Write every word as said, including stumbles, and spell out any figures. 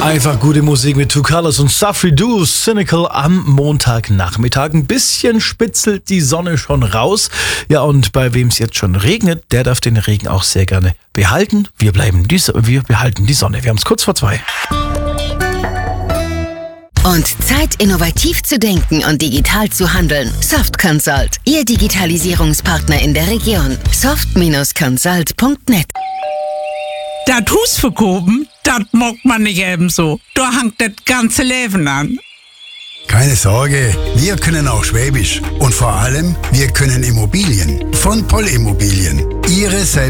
Einfach gute Musik mit Two Colors und Safri Duo, Cynical am Montagnachmittag. Ein bisschen spitzelt die Sonne schon raus. Ja, und bei wem es jetzt schon regnet, der darf den Regen auch sehr gerne behalten. Wir bleiben die, wir behalten die Sonne. Wir haben es kurz vor zwei. Und Zeit, innovativ zu denken und digital zu handeln. Soft Consult, Ihr Digitalisierungspartner in der Region. soft Consult punkt net. Das Haus verkaufen, das mag man nicht ebenso. Da hängt das ganze Leben an. Keine Sorge, wir können auch Schwäbisch. Und vor allem, wir können Immobilien. Von Poll Immobilien. Ihre